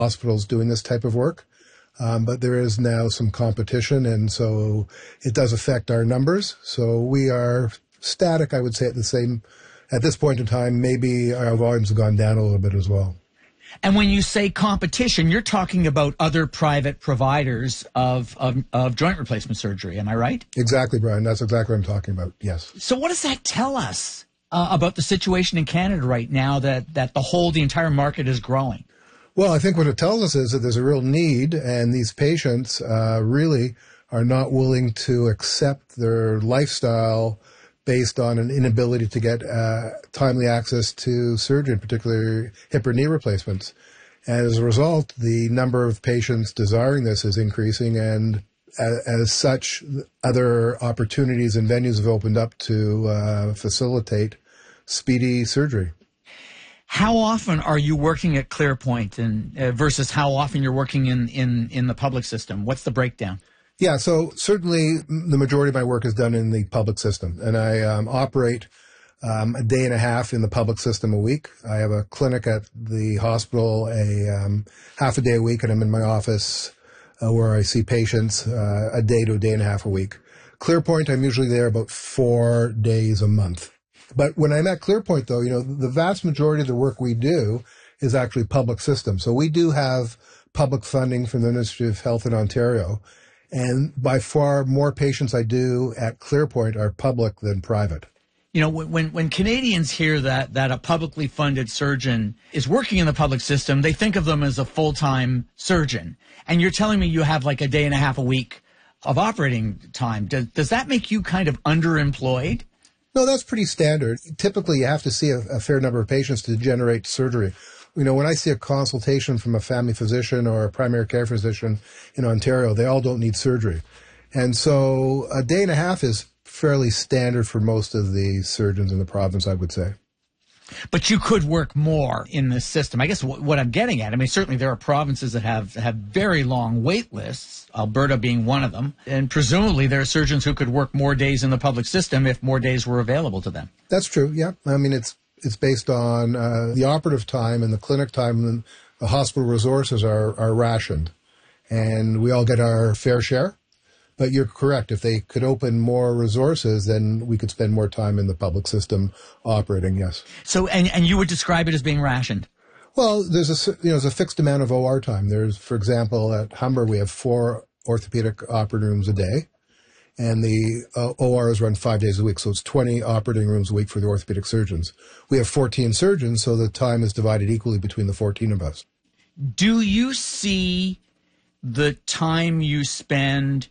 hospitals doing this type of work. But there is now some competition, and so it does affect our numbers. So we are static, I would say, at this point in time. Maybe our volumes have gone down a little bit as well. And when you say competition, you're talking about other private providers of joint replacement surgery. Am I right? Exactly, Brian. That's exactly what I'm talking about. Yes. So what does that tell us about the situation in Canada right now that the entire market is growing? Well, I think what it tells us is that there's a real need, and these patients really are not willing to accept their lifestyle based on an inability to get timely access to surgery, particularly hip or knee replacements. And as a result, the number of patients desiring this is increasing, and as such, other opportunities and venues have opened up to facilitate speedy surgery. How often are you working at ClearPoint and versus how often you're working in the public system? What's the breakdown? Yeah, so certainly the majority of my work is done in the public system, and I operate a day and a half in the public system a week. I have a clinic at the hospital half a day a week, and I'm in my office where I see patients a day to a day and a half a week. ClearPoint, I'm usually there about 4 days a month. But when I'm at ClearPoint, though, the vast majority of the work we do is actually public system. So we do have public funding from the Ministry of Health in Ontario. And by far more patients I do at ClearPoint are public than private. When Canadians hear that a publicly funded surgeon is working in the public system, they think of them as a full-time surgeon. And you're telling me you have like a day and a half a week of operating time. Does that make you kind of underemployed? No, that's pretty standard. Typically, you have to see a fair number of patients to generate surgery. When I see a consultation from a family physician or a primary care physician in Ontario, they all don't need surgery. And so a day and a half is fairly standard for most of the surgeons in the province, I would say. But you could work more in this system. I guess what I'm getting at, certainly there are provinces that have very long wait lists, Alberta being one of them, and presumably there are surgeons who could work more days in the public system if more days were available to them. That's true, yeah. It's based on the operative time and the clinic time, and the hospital resources are rationed. And we all get our fair share. But you're correct. If they could open more resources, then we could spend more time in the public system operating, yes. So, and you would describe it as being rationed? Well, there's a fixed amount of OR time. There's, for example, at Humber, we have 4 orthopedic operating rooms a day, and the ORs run 5 days a week, so it's 20 operating rooms a week for the orthopedic surgeons. We have 14 surgeons, so the time is divided equally between the 14 of us. Do you see the time you spend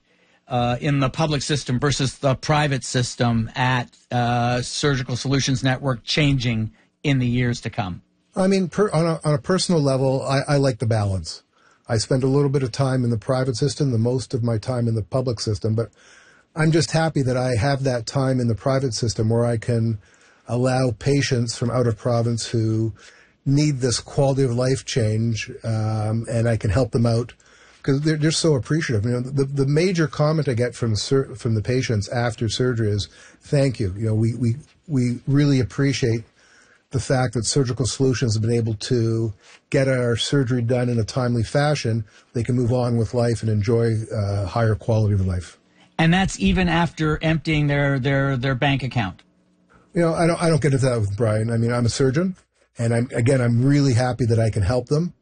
in the public system versus the private system at Surgical Solutions Network changing in the years to come? On a personal level, I like the balance. I spend a little bit of time in the private system, the most of my time in the public system, but I'm just happy that I have that time in the private system where I can allow patients from out of province who need this quality of life change, and I can help them out because they're so appreciative. The major comment I get from the patients after surgery is, "Thank you. We really appreciate the fact that Surgical Solutions have been able to get our surgery done in a timely fashion. They can move on with life and enjoy higher quality of life." And that's even after emptying their bank account. I don't get into that with Brian. I'm a surgeon, and I'm really happy that I can help them.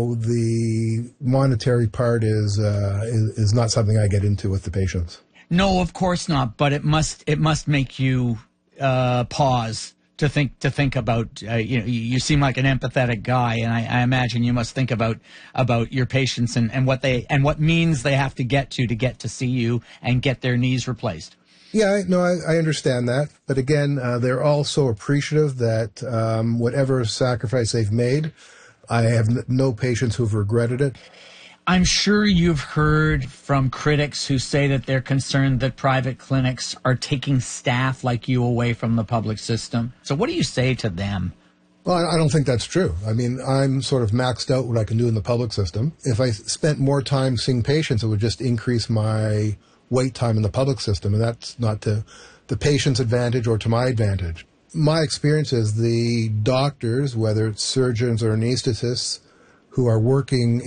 The monetary part is not something I get into with the patients. No, of course not. But it must make you pause to think about. You seem like an empathetic guy, and I imagine you must think about your patients and what means they have to get to see you and get their knees replaced. Yeah, I understand that. But again, they're all so appreciative that whatever sacrifice they've made, I have no patients who've regretted it. I'm sure you've heard from critics who say that they're concerned that private clinics are taking staff like you away from the public system. So what do you say to them? Well, I don't think that's true. I'm sort of maxed out what I can do in the public system. If I spent more time seeing patients, it would just increase my wait time in the public system, and that's not to the patient's advantage or to my advantage. My experience is the doctors, whether it's surgeons or anesthetists, who are working